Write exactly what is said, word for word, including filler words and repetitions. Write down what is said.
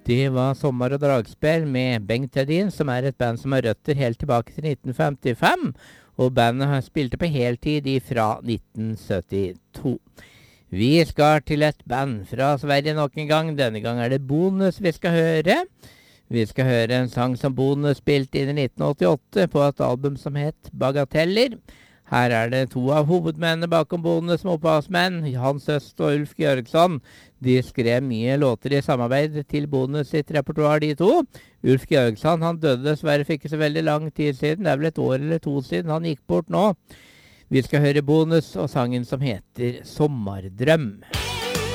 Det var Sommer og dragspill med Bengt Hedin, som er et band som har røtter helt tilbake til nitten femtifem, og bandet har spilte på heltid fra nitten syttito. Vi skal til et band fra Sverige nok en gang. Denne gang er det Bonus vi skal høre. Vi skal høre en sang som Bonus spilte inn i nitten åttiåtte på et album som het Bagateller. Her er det to av hovedmennene bakom Bonus som opphavsmenn, Hans Øst og Ulf Gjørgsson. De skrev mye låter i samarbeid til Bonus sitt repertoar, de to. Ulf Gjørgsson, han døde dessverre for ikke så veldig lang tid siden. Det er vel et år eller to siden han gikk bort nå. Vi skal høre Bonus og sangen som heter Sommardrøm.